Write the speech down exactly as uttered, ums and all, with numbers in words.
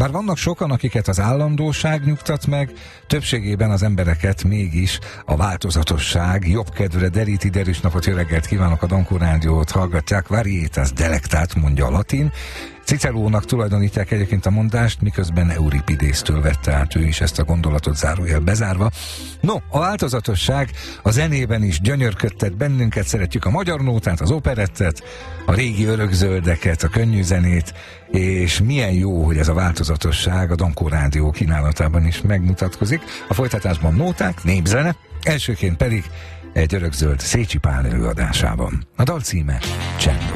Bár vannak sokan, akiket az állandóság nyugtat meg, többségében az embereket mégis a változatosság jobb kedvre deríti. Derűs napot, jó reggelt kívánok, a Dankó Rádiót hallgatják. Varietas delectat, mondja a latin. Cicerónak tulajdonítják egyébként a mondást, miközben Euripidésztől vette át ő is ezt a gondolatot, zárójel bezárva. No, a változatosság a zenében is gyönyörködtet bennünket, szeretjük a magyar nótát, az operettet, a régi örökzöldeket, a könnyű zenét, és milyen jó, hogy ez a változatosság a Dankó Rádió kínálatában is megmutatkozik. A folytatásban nóták, népzene, elsőként pedig egy örökzöld Szécsi Pál előadásában. A dal címe Csendor.